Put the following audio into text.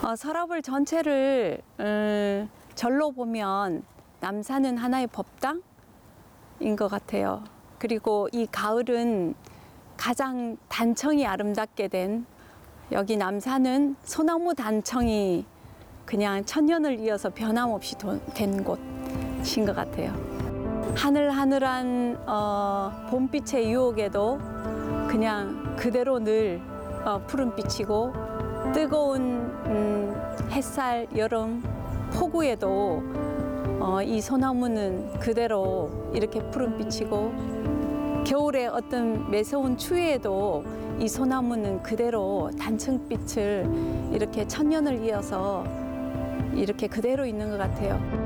서라벌 전체를 절로 보면 남산은 하나의 법당인 것 같아요. 그리고 이 가을은 가장 단청이 아름답게 된, 여기 남산은 소나무 단청이 그냥 천년을 이어서 변함없이 된 곳인 것 같아요. 하늘하늘한 봄빛의 유혹에도 그냥 그대로 늘 푸른빛이고, 뜨거운 햇살, 여름, 폭우에도 이 소나무는 그대로 이렇게 푸른빛이고, 겨울에 어떤 매서운 추위에도 이 소나무는 그대로 단청빛을 이렇게 천년을 이어서 이렇게 그대로 있는 것 같아요.